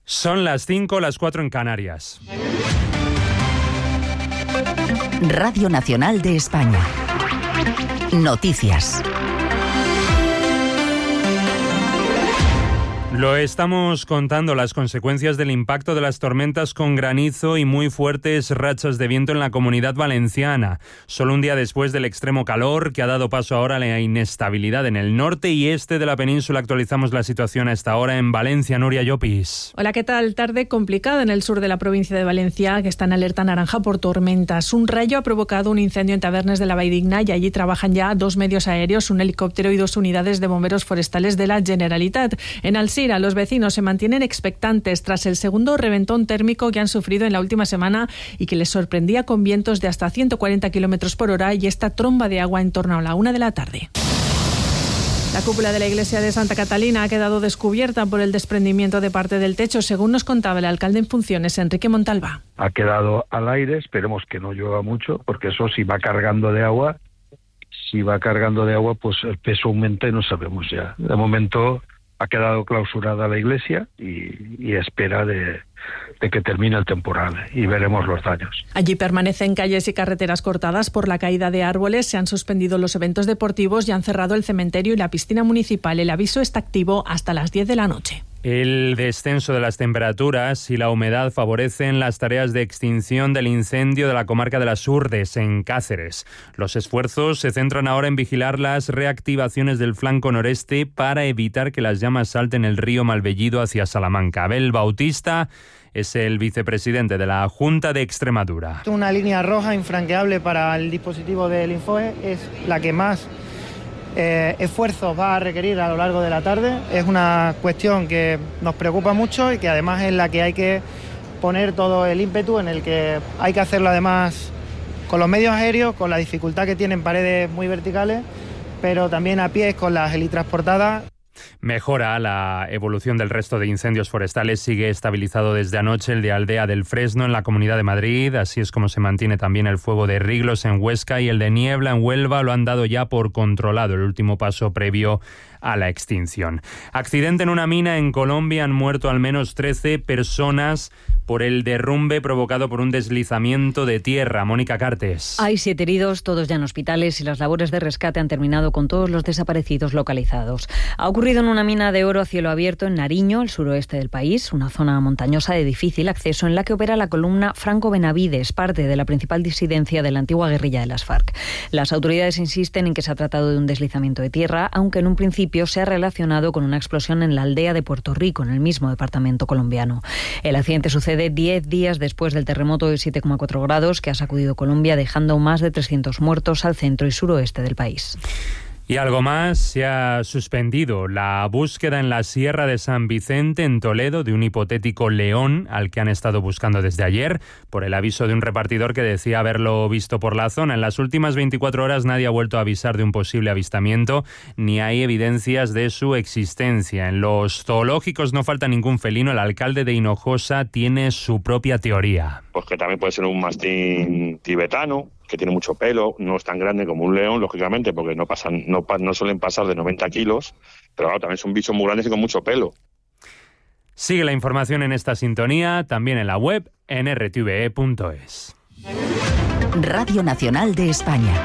Son las 5, las 4 en Canarias. Radio Nacional de España. Noticias. Lo estamos contando, las consecuencias del impacto de las tormentas con granizo y muy fuertes rachas de viento en la Comunidad Valenciana. Solo un día después del extremo calor que ha dado paso ahora a la inestabilidad en el norte y este de la península, actualizamos la situación a esta hora en Valencia. Nuria Llopis. Hola, ¿qué tal? Tarde complicada en el sur de la provincia de Valencia, que está en alerta naranja por tormentas. Un rayo ha provocado un incendio en Tabernes de la Valldigna y allí trabajan ya 2 medios aéreos, un helicóptero y 2 unidades de bomberos forestales de la Generalitat. En Alsira, los vecinos se mantienen expectantes tras el segundo reventón térmico que han sufrido en la última semana y que les sorprendía con vientos de hasta 140 km por hora y esta tromba de agua en torno a la 1 de la tarde. La cúpula de la iglesia de Santa Catalina ha quedado descubierta por el desprendimiento de parte del techo, según nos contaba el alcalde en funciones, Enrique Montalva. Ha quedado al aire, esperemos que no llueva mucho, porque eso si va cargando de agua, pues el peso aumenta y no sabemos ya. De momento ha quedado clausurada la iglesia y espera de que termine el temporal y veremos los daños. Allí permanecen calles y carreteras cortadas por la caída de árboles, se han suspendido los eventos deportivos y han cerrado el cementerio y la piscina municipal. El aviso está activo hasta las 10 de la noche. El descenso de las temperaturas y la humedad favorecen las tareas de extinción del incendio de la comarca de las Urdes, en Cáceres. Los esfuerzos se centran ahora en vigilar las reactivaciones del flanco noreste para evitar que las llamas salten el río Malvellido hacia Salamanca. Abel Bautista es el vicepresidente de la Junta de Extremadura. Una línea roja infranqueable para el dispositivo del Infoe, es la que más esfuerzos va a requerir a lo largo de la tarde. Es una cuestión que nos preocupa mucho y que además es la que hay que poner todo el ímpetu, en el que hay que hacerlo además con los medios aéreos, con la dificultad que tienen paredes muy verticales, pero también a pies con las helitransportadas. Mejora la evolución del resto de incendios forestales. Sigue estabilizado desde anoche el de Aldea del Fresno en la Comunidad de Madrid. Así es como se mantiene también el fuego de Riglos en Huesca y el de Niebla en Huelva. Lo han dado ya por controlado, el último paso previo a la extinción. Accidente en una mina en Colombia. Han muerto al menos 13 personas por el derrumbe provocado por un deslizamiento de tierra. Mónica Cartes. Hay 7 heridos, todos ya en hospitales, y las labores de rescate han terminado con todos los desaparecidos localizados. Ha ocurrido en una mina de oro a cielo abierto en Nariño, el suroeste del país, una zona montañosa de difícil acceso en la que opera la columna Franco Benavides, parte de la principal disidencia de la antigua guerrilla de las FARC. Las autoridades insisten en que se ha tratado de un deslizamiento de tierra, aunque en un principio se ha relacionado con una explosión en la aldea de Puerto Rico, en el mismo departamento colombiano. El accidente sucede 10 días después del terremoto de 7,4 grados que ha sacudido Colombia, dejando más de 300 muertos al centro y suroeste del país. Y algo más, se ha suspendido la búsqueda en la Sierra de San Vicente, en Toledo, de un hipotético león al que han estado buscando desde ayer, por el aviso de un repartidor que decía haberlo visto por la zona. En las últimas 24 horas nadie ha vuelto a avisar de un posible avistamiento, ni hay evidencias de su existencia. En los zoológicos no falta ningún felino. El alcalde de Hinojosa tiene su propia teoría. Pues que también puede ser un mastín tibetano, que tiene mucho pelo, no es tan grande como un león, lógicamente, porque no suelen pasar de 90 kilos, pero claro, también son bichos muy grandes y con mucho pelo. Sigue la información en esta sintonía, también en la web, en rtve.es. Radio Nacional de España.